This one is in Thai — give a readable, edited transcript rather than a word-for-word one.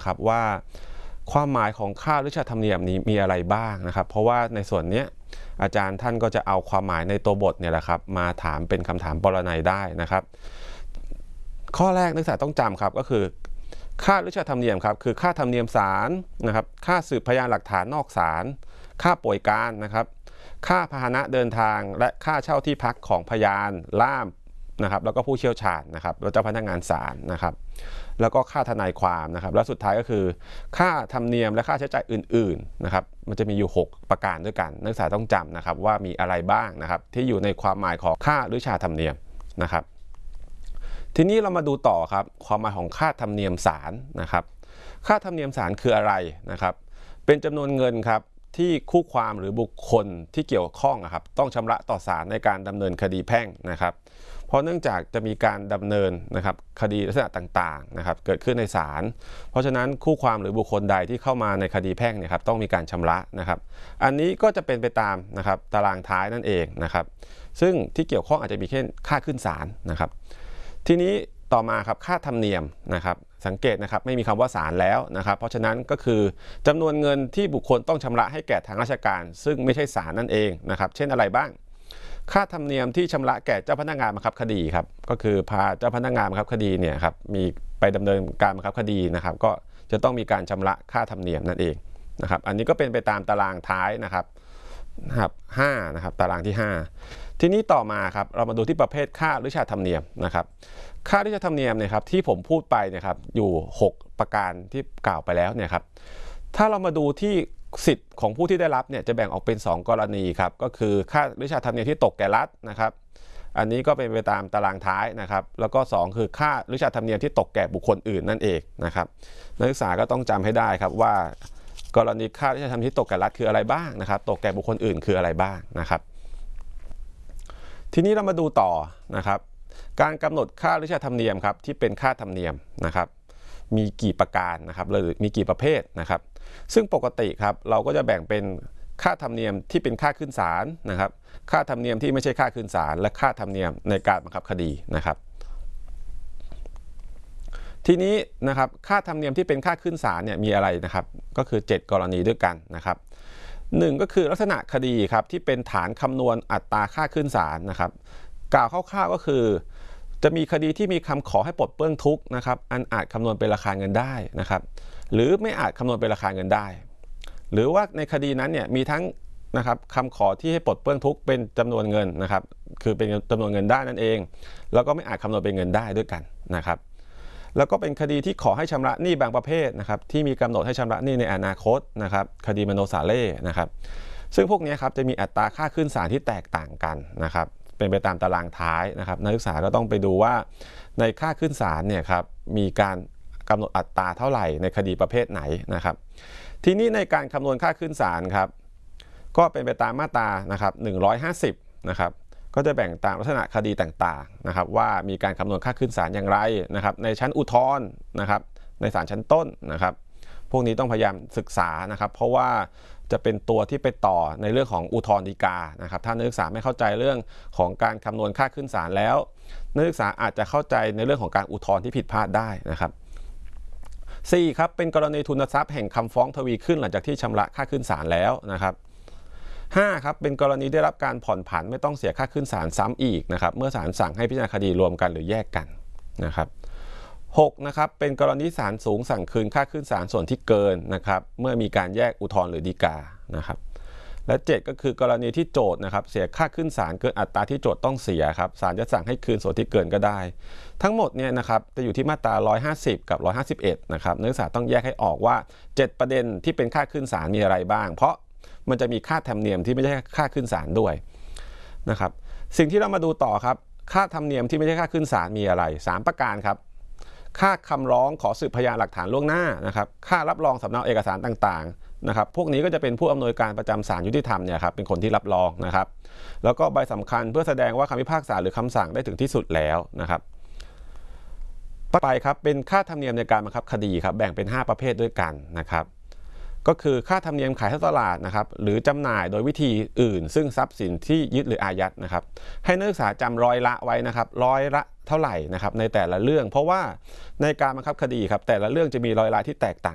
นะครับว่าความหมายของค่าหรือค่าธรรมเนียมนี้มีอะไรบ้างนะครับเพราะว่าในส่วนนี้อาจารย์ท่านก็จะเอาความหมายในตัวบทเนี่ยแหละครับมาถามเป็นคำถามปรนัยได้นะครับข้อแรกนักศึกษาต้องจำครับก็คือค่าหรือค่าธรรมเนียมครับคือค่าธรรมเนียมศาลนะครับค่าสืบพยานหลักฐานนอกศาลค่าป่วยการนะครับค่าพาหนะเดินทางและค่าเช่าที่พักของพยานล่ามนะครับแล้วก็ผู้เชี่ยวชาญนะครับแล้วเจ้าพนักงานศาลนะครับแล้วก็ค่าทนายความนะครับและสุดท้ายก็คือค่าธรรมเนียมและค่าใช้จ่ายอื่นๆนะครับมันจะมีอยู่6ประการด้วยกันนักศึกษาต้องจำนะครับว่ามีอะไรบ้างนะครับที่อยู่ในความหมายของค่าหรือค่าธรรมเนียมนะครับทีนี้เรามาดูต่อครับความหมายของค่าธรรมเนียมศาลนะครับค่าธรรมเนียมศาลคืออะไรนะครับเป็นจำนวนเงินครับที่คู่ความหรือบุคคลที่เกี่ยวข้องครับต้องชำระต่อศาลในการดำเนินคดีแพ่งนะครับเพราะเนื่องจากจะมีการดำเนินนะครับคดีลักษณะต่างๆนะครับเกิดขึ้นในศาลเพราะฉะนั้นคู่ความหรือบุคคลใดที่เข้ามาในคดีแพ่งเนี่ยครับต้องมีการชำระนะครับอันนี้ก็จะเป็นไปตามนะครับตารางท้ายนั่นเองนะครับซึ่งที่เกี่ยวข้องอาจจะมีเช่นค่าขึ้นศาลนะครับทีนี้ต่อมาครับค่าธรรมเนียมนะครับสังเกตนะครับไม่มีคำว่าศาลแล้วนะครับเพราะฉะนั้นก็คือจำนวนเงินที่บุคคลต้องชำระให้แก่ทางราชการซึ่งไม่ใช่ศาลนั่นเองนะครับเช่นอะไรบ้างค่าธรรมเนียมที่ชำระแก่เจ้าพนักงานบังคับคดีครับก็คือพาเจ้าพนักงานบังคับคดีเนี่ยครับมีไปดำเนินการบังคับคดีนะครับก็จะต้องมีการชำระค่าธรรมเนียมนั่นเองนะครับอันนี้ก็เป็นไปตามตารางท้ายนะครับ5นะครับตารางที่5ทีนี้ต่อมาครับเรามาดูที่ประเภทค่าหรือค่าธรรมเนียมนะครับค่าหรือค่าธรรมเนียมเนี่ยครับที่ผมพูดไปเนี่ยครับอยู่6ประการที่กล่าวไปแล้วเนี่ยครับถ้าเรามาดูที่สิทธิ์ของผู้ที่ได้รับเนี่ยจะแบ่งออกเป็น2กรณีครับก็คือค่าหรือค่าธรรมเนียมที่ตกแก่รัฐนะครับอันนี้ก็เป็นไปตามตารางท้ายนะครับแล้วก็2คือค่าหรือค่าธรรมเนียมที่ตกแก่บุคคลอื่นนั่นเองนะครับนักศึกษาก็ต้องจำให้ได้ครับว่ากรณีค่าหรือค่าธรรมเนียมที่ตกแก่รัฐคืออะไรบ้างนะครับตกแก่บุคคลอื่นคืออะไรบ้างนะครับทีนี้เรามาดูต่อนะครับการกำหนดค่าหรือค่าธรรมเนียมครับที่เป็นค่าธรรมเนียมนะครับมีกี่ประการนะครับหรือมีกี่ประเภทนะครับซึ่งปกติครับเราก็จะแบ่งเป็นค่าธรรมเนียมที่เป็นค่าขึ้นศาลนะครับค่าธรรมเนียมที่ไม่ใช่ค่าขึ้นศาลและค่าธรรมเนียมในการบังคับคดีนะครับทีนี้นะครับค่าธรรมเนียมที่เป็นค่าขึ้นศาลเนี่ยมีอะไรนะครับก็คือ7กรณีด้วยกันนะครับ1ก็คือลักษณะคดีครับที่เป็นฐานคำนวณอัตราค่าขึ้นศาลนะครับกล่าวคร่าวๆก็คือจะมีคดีที่มีคำขอให้ปลดเปลื้องทุกข์นะครับอันอาจคำนวณเป็นราคาเงินได้นะครับหรือไม่อาจคำนวณเป็นราคาเงินได้หรือว่าในคดีนั้นเนี่ยมีทั้งนะครับคำขอที่ให้ปลดเปลื้องทุกข์เป็นจำนวนเงินนะครับคือเป็นจำนวนเงินได้นั่นเองแล้วก็ไม่อาจคำนวณเป็นเงินได้ด้วยกันนะครับแล้วก็เป็นคดีที่ขอให้ชำระหนี้บางประเภทนะครับที่มีกำหนดให้ชำระหนี้ในอนาคตนะครับคดีมโนสาเล่นะครับซึ่งพวกนี้ครับจะมีอัตราค่าขึ้นศาลที่แตกต่างกันนะครับเป็นไปตามตารางท้ายนะครับนักศึกษาก็ต้องไปดูว่าในค่าขึ้นศาลเนี่ยครับมีการกำหนดอัตราเท่าไหร่ในคดีประเภทไหนนะครับทีนี้ในการคำนวณค่าขึ้นศาลครับก็เป็นไปตามมาตรานะครับ150นะครับก็จะแบ่งตามลักษณะคดีต่างๆนะครับว่ามีการคำนวณค่าขึ้นศาลอย่างไรนะครับในชั้นอุทธรณ์นะครับในศาลชั้นต้นนะครับพวกนี้ต้องพยายามศึกษานะครับเพราะว่าจะเป็นตัวที่ไปต่อในเรื่องของอุทธรณ์ฎีกานะครับถ้านักศึกษาไม่เข้าใจเรื่องของการคำนวณค่าขึ้นศาลแล้วนักศึกษาอาจจะเข้าใจในเรื่องของการอุทธรณ์ที่ผิดพลาดได้นะครับ4ครับเป็นกรณีทุนทรัพย์แห่งคำฟ้องทวีขึ้นหลังจากที่ชำระค่าขึ้นศาลแล้วนะครับ5ครับเป็นกรณีได้รับการผ่อนผันไม่ต้องเสียค่าขึ้นศาลซ้ำอีกนะครับเมื่อศาลสั่งให้พิจารณาคดีรวมกันหรือแยกกันนะครับ6นะครับเป็นกรณีศาลสูงสั่งคืนค่าขึ้นศาลส่วนที่เกินนะครับเมื่อมีการแยกอุทธรณ์หรือฎีกานะครับและ7ก็คือกรณีที่โจทก์นะครับเสียค่าขึ้นศาลเกินอัตราที่โจทก์ต้องเสียครับศาลจะสั่งให้คืนส่วนที่เกินก็ได้ทั้งหมดเนี่ยนะครับจะอยู่ที่มาตรา150กับ151นะครับนักศึกษาต้องแยกให้ออกว่า7ประเด็นที่เป็นค่าขึ้นศาลมีอะไรบ้างเพราะมันจะมีค่าธรรมเนียมที่ไม่ใช่ค่าขึ้นศาลด้วยนะครับสิ่งที่เรามาดูต่อครับค่าธรรมเนียมที่ไม่ใช่ค่าขึ้นศาลมีอะไร3ประการครับค่าคำร้องขอสืบพยานหลักฐานล่วงหน้านะครับค่ารับรองสำเนาเอกสารต่างๆนะครับพวกนี้ก็จะเป็นผู้อำนวยการประจำศาลยุติธรรมเนี่ยครับเป็นคนที่รับรองนะครับแล้วก็ใบสำคัญเพื่อแสดงว่าคำพิพากษาหรือคำสั่งได้ถึงที่สุดแล้วนะครับต่อไปครับเป็นค่าธรรมเนียมในการบังคับคดีครับแบ่งเป็น5ประเภทด้วยกันนะครับก็คือค่าธรรมเนียมขายท่อตลาดนะครับหรือจำหน่ายโดยวิธีอื่นซึ่งทรัพย์สินที่ยึดหรืออายัดนะครับให้นักศึกษาจำร้อยละไว้นะครับร้อยละเท่าไหร่นะครับในแต่ละเรื่องเพราะว่าในการบังคับคดีครับแต่ละเรื่องจะมีร้อยละที่แตกต่าง